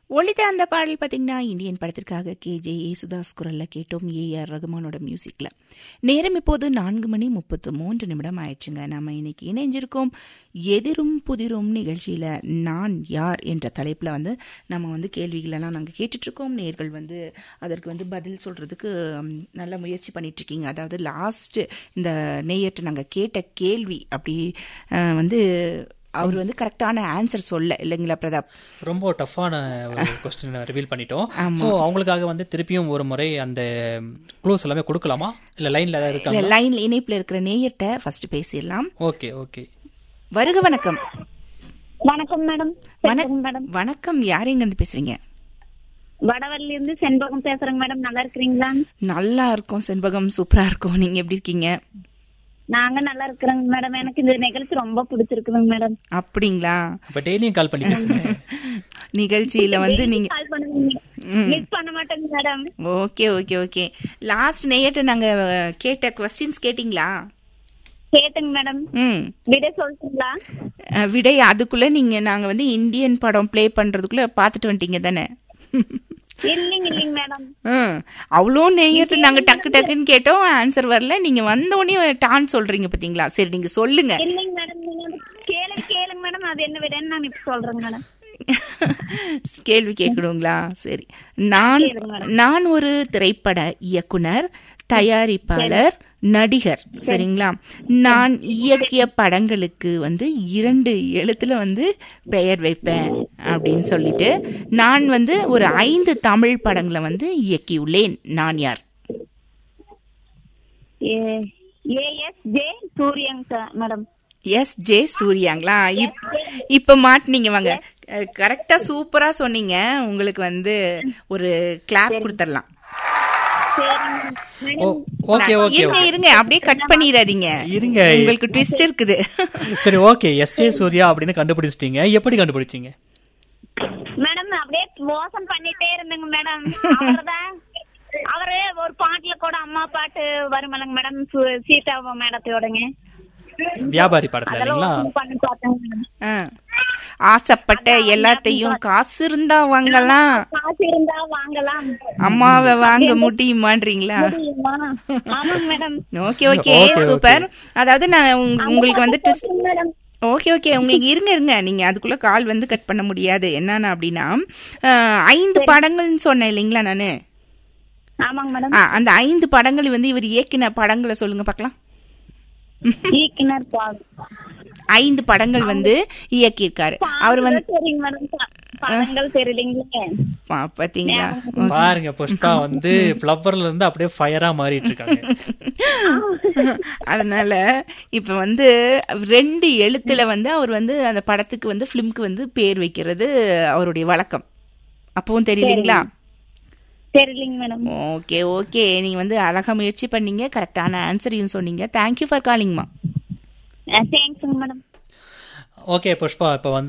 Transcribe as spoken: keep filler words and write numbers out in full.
ஒளித்த அந்த பாடல் பார்த்தீங்கன்னா இந்தியன் படத்திற்காக கே ஜே ஏசுதாஸ் குரல்ல கேட்டோம், ஏ ஆர் ரகுமானோட மியூசிக்ல. நேரம் இப்போது நான்கு மணி முப்பத்து மூன்று நிமிடம் ஆயிடுச்சுங்க. நம்ம இன்னைக்கு இணைஞ்சிருக்கோம் எதிரும் புதிரும் நிகழ்ச்சியில நான் யார் என்ற தலைப்புல வந்து நம்ம வந்து கேள்விகளெல்லாம் நாங்கள் கேட்டுட்டு இருக்கோம். நேர்கள் வந்து அதற்கு வந்து பதில் சொல்றதுக்கு நல்ல முயற்சி பண்ணிட்டு இருக்கீங்க. அதாவது லாஸ்ட் இந்த நேயர்கிட்ட நாங்கள் கேட்ட கேள்வி அப்படி வந்து அவர் வந்து கரெக்டான ஆன்சர் சொல்ல இல்லைங்களா பிரதாப்? ரொம்ப டஃப்பான ஒரு கொஸ்டின் ரிவீல் பண்ணிட்டோம். ஸோ அவங்களுக்காக வந்து திருப்பியும் ஒரு முறை அந்த க்ளூஸ் எல்லாமே கொடுக்கலாமா? இல்ல லைன்ல ஏதாவது இருக்காங்க? லைன் இணைப்புல இருக்கிற நேயர்கிட்ட ஃபர்ஸ்ட் பேசிடலாம். Okay okay. வருக வணக்கம். வணக்கம் மேடம். மேடம் வணக்கம். யார் எங்க இருந்து பேசுறீங்க? வடவள்ளில இருந்து செண்பகம் பேசுறேங்க மேடம். நல்லா இருக்கிறீங்களா? நல்லா இருக்கும் செண்பகம், சூப்பரா இருக்கும். நீங்க எப்படி இருக்கீங்க? நாங்க நல்லா இருக்கிறோங்க மேடம். எனக்கு இந்த நிகழ்ச்சி ரொம்ப பிடிச்சிருக்குதுங்க மேடம். அப்படிங்களா? அப்ப டெய்லியும் கால் பண்ணி பேசுங்க. நிகழ்ச்சியில வந்து நீங்க கால் பண்ணுங்க, மிஸ் பண்ண மாட்டேங்க madam. Okay okay okay. Last நேயர்ட்ட நாங்க கேட்ட क्वेश्चंस கேட்டிங்களா? கேட்டேங்க மேடம். ம் விடை சொல்றீங்களா? விடை அதுக்குள்ள நீங்க நாங்க வந்து இந்தியன் படம் ப்ளே பண்றதுக்குள்ள பாத்துட்டு வந்துட்டீங்க தானே? இல்லைங்க இல்லைங்க மேடம். அவ்வளோ நேயர்ட்டு நாங்க டக்கு டக்குன்னு கேட்டோம், ஆன்சர் வரல. நீங்க வந்த உடனே டான் சொல்றீங்க பாத்தீங்களா? சரி நீங்க சொல்லுங்க. இல்லைங்க மேடம், நீங்க கேளுங்க கேளுங்க மேடம். அது என்ன விடைன்னு நான் இப்ப சொல்றேங்க மேடம். கேள்வி கேட்கணுங்களா? சரி. நான் நான் ஒரு திரைப்பட இயக்குனர், தயாரிப்பாளர், நடிகர். சரிங்களா? நான் இயக்கிய படங்களுக்கு வந்து இரண்டு எழுத்துல வந்து பெயர் வைப்பேன் அப்படின்னு சொல்லிட்டு நான் வந்து ஒரு ஐந்து தமிழ் படங்களை வந்து இயக்கியுள்ளேன். நான் யார்? S J சூர்யாங்க madam. S J சூர்யாங்களா? இப்ப மாட்டினீங்க. வாங்க, கரெக்டா சூப்பரா சொன்னீங்க. உங்களுக்கு வந்து ஒரு கிளாப் கொடுத்துடலாம். இருங்க இருங்க, அப்படியே கட் பண்ணிடாதீங்க. இருங்க, உங்களுக்கு ட்விஸ்ட் இருக்குது. சரி ஓகே. எஸ் ஜே சூர்யா அப்படின்னு கண்டுபிடிச்சிட்டீங்க. எப்படி கண்டுபிடிச்சீங்க மேடம்? அப்படியே மோசம் பண்ணிட்டே இருந்தேங்க மேடம். அவர்தான் அவரு ஒரு பாட்டுல கூட அம்மா பாட்டு வருமலங்க மேடம், சீதா மேடத்தோடங்க வியாபாரி படத்துல இல்லீங்களா? ஆசைப்பட்ட எல்லாத்தையும் காசு இருந்தா வாங்கலாம், காசு இருந்தா வாங்கலாம், அம்மாவை வாங்க முடியுமான்றீங்களா? Okay okay super. அதாவது நான் உங்களுக்கு வந்து ஓகே ஓகே உங்களுக்கு இருங்க இருங்க, நீங்க அதுக்குள்ள கால் வந்து கட் பண்ண முடியாது. என்னன்னா அப்படின்னா ஐந்து படங்கள்னு சொன்னேன் இல்லைங்களா நானு? அந்த ஐந்து படங்கள் வந்து இவர் இயக்கின படங்களை சொல்லுங்க பாக்கலாம். ஐந்து படங்கள் வந்து இயக்கியிருக்காரு அவர் வந்து. பாத்தீங்களா பாருங்க, புஷ்பா வந்து ஃப்ளவர்ல இருந்து அப்படியே ஃபயரா மாறிட்டு இருக்காங்க. அதனால இப்ப வந்து ரெண்டு எழுத்துல வந்து அவர் வந்து அந்த படத்துக்கு வந்து பிலிம்க்கு வந்து பேர் வைக்கிறது அவருடைய வழக்கம். அப்பவும் தெரியலீங்களா? Okay okay. நீங்க வந்து அழகா முயற்சி பண்ணீங்க, கரெக்டான ஆன்சரையும் சொன்னீங்க. Thank you for காலிங்மா. ஓகே புஷ்பா, இப்ப வந்து